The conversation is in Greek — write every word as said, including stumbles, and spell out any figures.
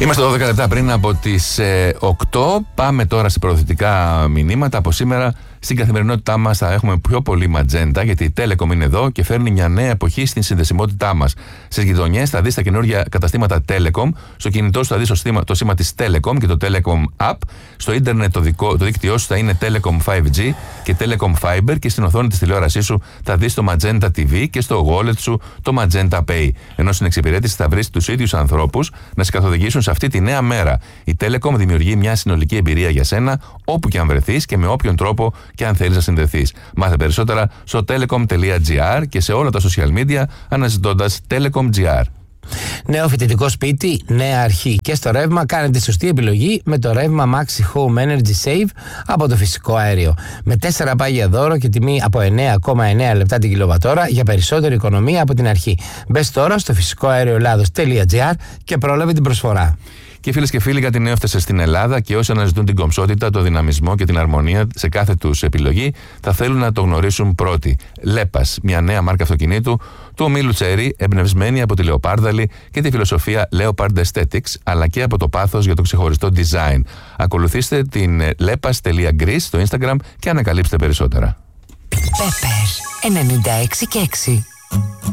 Είμαστε δώδεκα λεπτά πριν από τις ε, οκτώ. Πάμε τώρα σε προωθητικά μηνύματα. Από σήμερα στην καθημερινότητά μας θα έχουμε πιο πολύ ματζέντα, γιατί η Telecom είναι εδώ και φέρνει μια νέα εποχή στην συνδεσιμότητά μας. Στις γειτονιές θα δεις τα καινούργια καταστήματα Telecom. Στο κινητό σου θα δεις το σήμα, το σήμα της Telecom και το Telecom App. Στο ίντερνετ το, δικό, το δίκτυό σου θα είναι Telecom φάιβ τζι και Telecom Fiber, και στην οθόνη της τηλεόρασής σου θα δεις το Magenta τι βι και στο wallet σου το Magenta Pay. Ενώ στην εξυπηρέτηση θα βρεις τους ίδιους ανθρώπους να σε καθοδηγήσουν σε αυτή τη νέα μέρα. Η Telecom δημιουργεί μια συνολική εμπειρία για σένα, όπου και αν βρεθείς και με όποιον τρόπο και αν θέλεις να συνδεθείς. Μάθε περισσότερα στο telecom.gr και σε όλα τα social media αναζητώντας Telecom.gr. Νέο φοιτητικό σπίτι, νέα αρχή. Και στο ρεύμα κάνετε σωστή επιλογή με το ρεύμα Maxi Home Energy Save από το φυσικό αέριο. Με τέσσερα πάγια δώρο και τιμή από εννέα κόμμα εννέα λεπτά την κιλοβατόρα για περισσότερη οικονομία από την αρχή. Μπες τώρα στο φυσικό αέριο ελλάδος.gr και πρόλαβε την προσφορά. Και φίλες και φίλοι, κάτι νέο έφτασε στην Ελλάδα και όσοι αναζητούν την κομψότητα, το δυναμισμό και την αρμονία σε κάθε τους επιλογή θα θέλουν να το γνωρίσουν πρώτοι. Λέπας, μια νέα μάρκα αυτοκινήτου του ομίλου Cherry, εμπνευσμένη από τη λεοπάρδαλη και τη φιλοσοφία Leopard Aesthetics, αλλά και από το πάθος για το ξεχωριστό design. Ακολουθήστε την lepas.greece στο Instagram και ανακαλύψτε περισσότερα. Πέπερ ενενήντα έξι και έξι.